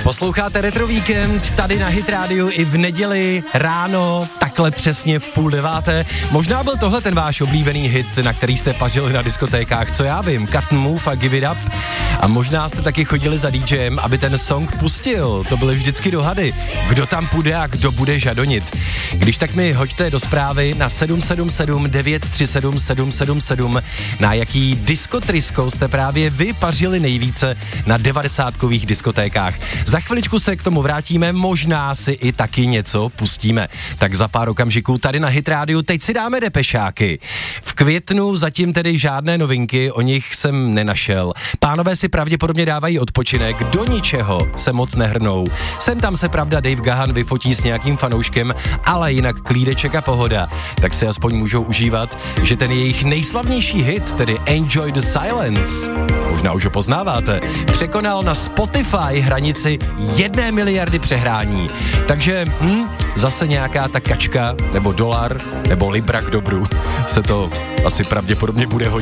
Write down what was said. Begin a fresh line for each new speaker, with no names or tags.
Posloucháte Retro Víkend tady na Hit Radio i v neděli ráno, takhle přesně v 8:30. Možná byl tohle ten váš oblíbený hit, na který jste pařili na diskotékách, co já vím, Cut and Move a Give It Up. A možná jste taky chodili za DJem, aby ten song pustil. To byly vždycky dohady. Kdo tam půjde a kdo bude žadonit. Když tak mi hoďte do zprávy na 777 937 777, na jaký diskotrisko jste právě vy pařili nejvíce na 90kových diskotékách. Za chviličku se k tomu vrátíme, možná si i taky něco pustíme. Tak za pár okamžiků tady na Hit Radio teď si dáme depešáky. V květnu zatím tedy žádné novinky, o nich jsem nenašel. Pánové si pravděpodobně dávají odpočinek, do ničeho se moc nehrnou. Sem tam se pravda Dave Gahan vyfotí s nějakým fanouškem, ale jinak klídeček a pohoda. Tak si aspoň můžou užívat, že ten jejich nejslavnější hit, tedy Enjoy the Silence, možná už ho poznáváte, překonal na Spotify hranici 1 miliardy přehrání. Takže zase nějaká ta kačka, nebo dolar, nebo libra k dobru se to asi pravděpodobně bude hodit.